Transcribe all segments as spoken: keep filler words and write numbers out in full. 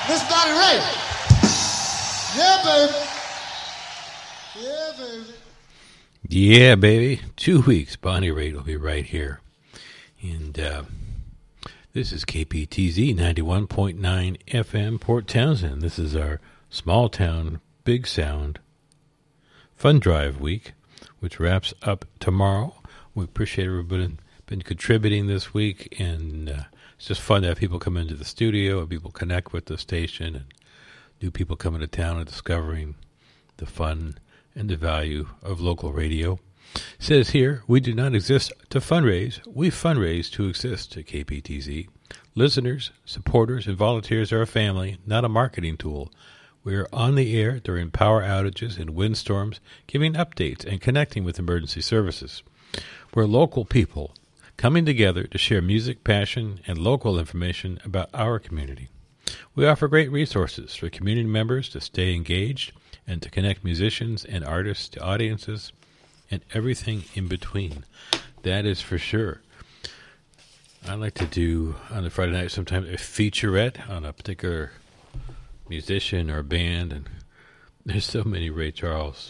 Miss Bonnie Raitt. Yeah, baby. Yeah, baby. Yeah, baby. Two weeks. Bonnie Raitt will be right here. And uh, this is K P T Z ninety-one point nine F M, Port Townsend. This is our small town, big sound fun drive week, which wraps up tomorrow. We appreciate everybody been contributing this week, and uh, it's just fun to have people come into the studio and people connect with the station, and new people coming to town and discovering the fun and the value of local radio. It says here, we do not exist to fundraise. We fundraise to exist at K P T Z. Listeners, supporters, and volunteers are a family, not a marketing tool. We are on the air during power outages and windstorms, giving updates and connecting with emergency services. We're local people coming together to share music, passion, and local information about our community. We offer great resources for community members to stay engaged and to connect musicians and artists to audiences and everything in between. That is for sure. I like to do on the Friday night sometimes a featurette on a particular musician or band, and there's so many Ray Charles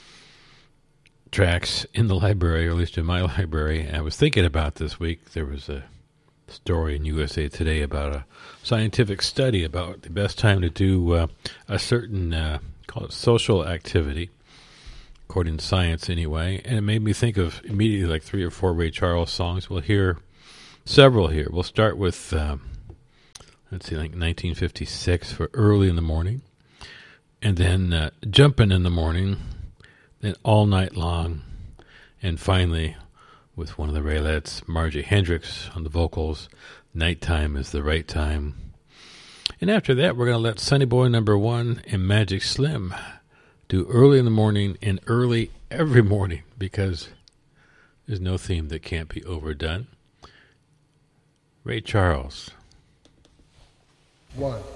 tracks in the library, or at least in my library. I was thinking about this week, there was a story in U S A Today about a scientific study about the best time to do uh, a certain, uh, call it social activity, according to science anyway, and it made me think of immediately like three or four Ray Charles songs. We'll hear several here. We'll start with, um, let's see, like nineteen fifty-six for Early in the Morning, and then uh, Jumpin' in the Morning, then All Night Long, and finally, with one of the Raylettes, Margie Hendricks on the vocals, Nighttime is the Right Time. And after that, we're going to let Sonny Boy Number One and Magic Slim do Early in the Morning and Early every morning, because there's no theme that can't be overdone. Ray Charles. One.